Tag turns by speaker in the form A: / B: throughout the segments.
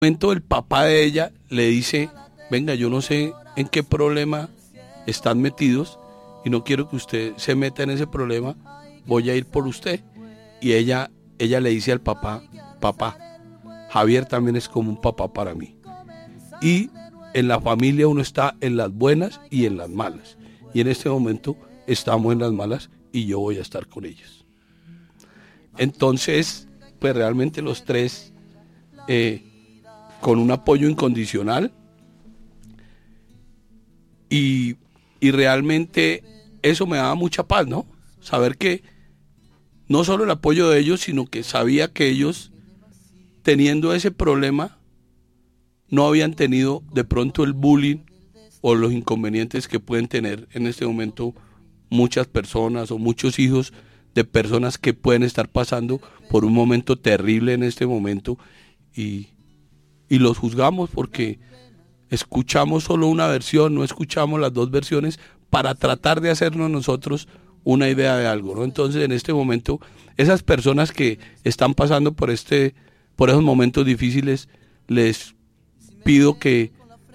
A: momento el papá de ella le dice, venga, yo no sé en qué problema están metidos y no quiero que usted se meta en ese problema, voy a ir por usted. Y ella le dice al papá, papá, Javier también es como un papá para mí. Y en la familia uno está en las buenas y en las malas. Y en este momento estamos en las malas y yo voy a estar con ellos. Entonces, pues realmente los tres, con un apoyo incondicional, y realmente eso me daba mucha paz, ¿no? Saber que no solo el apoyo de ellos, sino que sabía que ellos, teniendo ese problema, no habían tenido de pronto el bullying o los inconvenientes que pueden tener en este momento muchas personas o muchos hijos de personas que pueden estar pasando por un momento terrible en este momento, y los juzgamos porque escuchamos solo una versión, no escuchamos las dos versiones para tratar de hacernos nosotros una idea de algo, ¿no? Entonces, en este momento, esas personas que están pasando por esos momentos difíciles, les pido que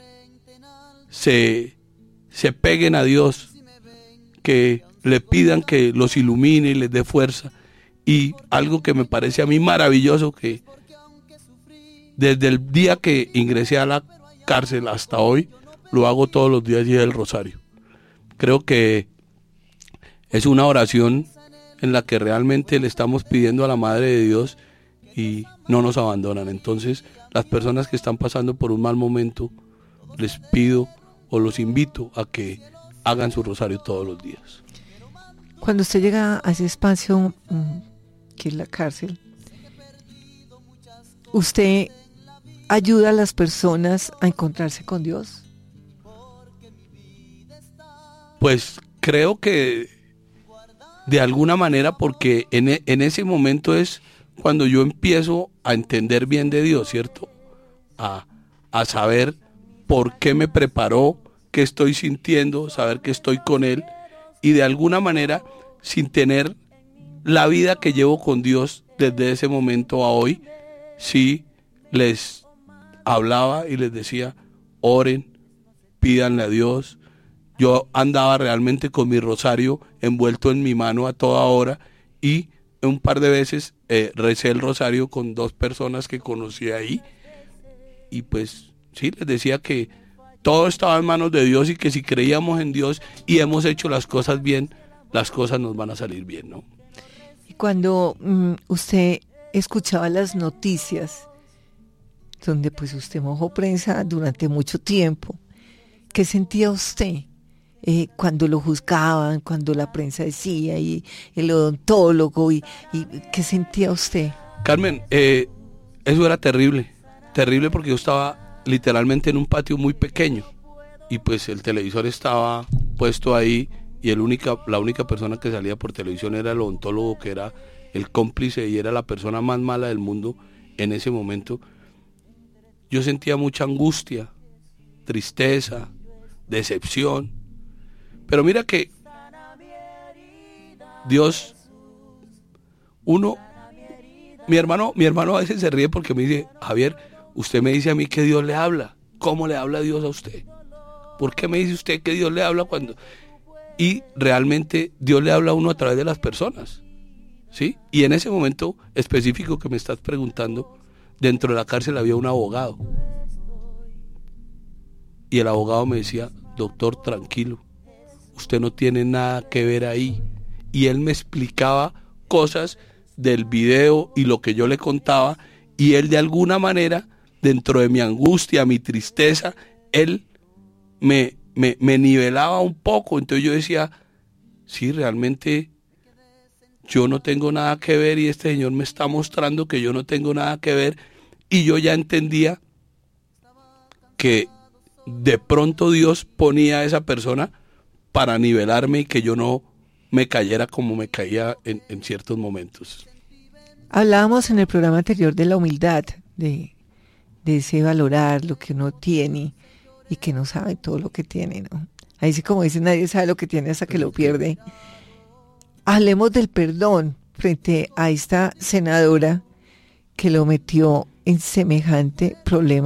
A: se peguen a Dios, que le pidan que los ilumine y les dé fuerza. Y algo que me parece a mí maravilloso, que desde el día que ingresé a la cárcel hasta hoy, lo hago todos los días, y es el rosario. Creo que es una oración en la que realmente le estamos pidiendo a la Madre de Dios y no nos abandonan. Entonces, las personas que están pasando por un mal momento, les pido o los invito a que hagan su rosario todos los días.
B: Cuando usted llega a ese espacio que es la cárcel, ¿usted ayuda a las personas a encontrarse con Dios?
A: Pues creo que de alguna manera, porque en ese momento es cuando yo empiezo a entender bien de Dios, ¿cierto? A saber por qué me preparó, qué estoy sintiendo, saber que estoy con Él, y de alguna manera, sin tener la vida que llevo con Dios desde ese momento a hoy, sí les hablaba y les decía, oren, pídanle a Dios. Yo andaba realmente con mi rosario envuelto en mi mano a toda hora, y un par de veces recé el rosario con 2 personas que conocí ahí, y pues sí, les decía que todo estaba en manos de Dios y que si creíamos en Dios y hemos hecho las cosas bien, las cosas nos van a salir bien, ¿no?
B: Y cuando usted escuchaba las noticias, donde pues usted mojó prensa durante mucho tiempo, ¿qué sentía usted cuando lo juzgaban, cuando la prensa decía, y el odontólogo, y qué sentía usted?
A: Carmen, eso era terrible porque yo estaba literalmente en un patio muy pequeño, y pues el televisor estaba puesto ahí, y la única persona que salía por televisión era el odontólogo, que era el cómplice y era la persona más mala del mundo en ese momento. Yo sentía mucha angustia, tristeza, decepción, pero mira que Dios, mi hermano a veces se ríe porque me dice, Javier, usted me dice a mí que Dios le habla. ¿Cómo le habla Dios a usted? ¿Por qué me dice usted que Dios le habla cuando...? Y realmente Dios le habla a uno a través de las personas, ¿sí? Y en ese momento específico que me estás preguntando, dentro de la cárcel había un abogado. Y el abogado me decía, doctor, tranquilo, usted no tiene nada que ver ahí. Y él me explicaba cosas del video y lo que yo le contaba, y él de alguna manera, dentro de mi angustia, mi tristeza, él me nivelaba un poco. Entonces yo decía, sí, realmente yo no tengo nada que ver, y este señor me está mostrando que yo no tengo nada que ver, y yo ya entendía que de pronto Dios ponía a esa persona para nivelarme y que yo no me cayera como me caía en ciertos momentos.
B: Hablábamos en el programa anterior de la humildad, de ese valorar lo que uno tiene y que no sabe todo lo que tiene, ¿no? Ahí sí, como dicen, nadie sabe lo que tiene hasta que lo pierde. Hablemos del perdón frente a esta senadora que lo metió en semejante problema